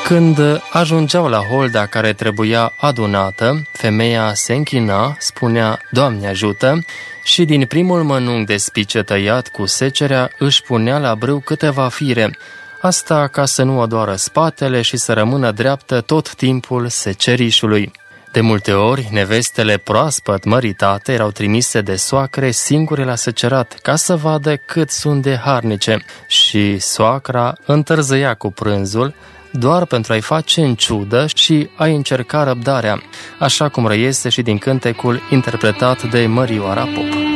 Când ajungeau la holda care trebuia adunată, femeia se închina, spunea Doamne ajută, și din primul mănunchi de spice tăiat cu secerea își punea la brâu câteva fire, asta ca să nu o doară spatele și să rămână dreaptă tot timpul secerișului. De multe ori, nevestele proaspăt măritate erau trimise de soacre singure la secerat, ca să vadă cât sunt de harnice, și soacra întârzăia cu prânzul, doar pentru a-i face în ciudă și a-i încerca răbdarea, așa cum reiese și din cântecul interpretat de Mărioara Pop.